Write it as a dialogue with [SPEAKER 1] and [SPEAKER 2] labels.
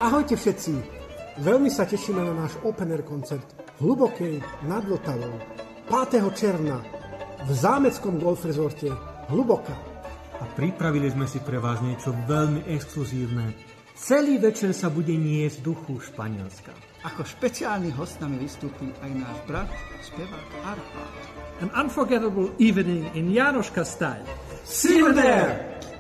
[SPEAKER 1] Ahojte všetci! Veľmi sa tešíme na náš open air koncert v Hlubokej nad Vltavou 5. června v zámeckom golf rezorte Hluboka.
[SPEAKER 2] A pripravili sme si pre vás niečo veľmi exkluzívne. Celý večer sa bude niesť v duchu Španielska.
[SPEAKER 3] Ako špeciálny host nami vystúpi aj náš brat, spevák Arpad.
[SPEAKER 4] An unforgettable evening in Jánoška style.
[SPEAKER 1] See you there!